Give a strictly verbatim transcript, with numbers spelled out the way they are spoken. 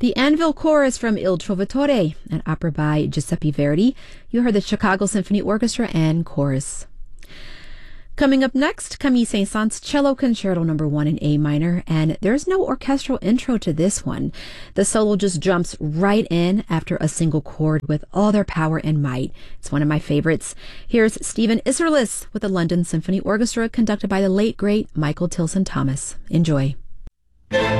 The Anvil Chorus from Il Trovatore, an opera by Giuseppe Verdi. You heard the Chicago Symphony Orchestra and chorus. Coming up next, Camille Saint-Saëns Cello Concerto number one in A minor, and there's no orchestral intro to this one. The solo just jumps right in after a single chord with all their power and might. It's one of my favorites. Here's Stephen Isserlis with the London Symphony Orchestra, conducted by the late, great Michael Tilson Thomas. Enjoy.